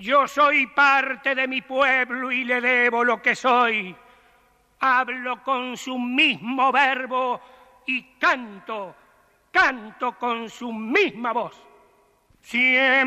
Yo soy parte de mi pueblo y le debo lo que soy. Hablo con su mismo verbo y canto con su misma voz. Siempre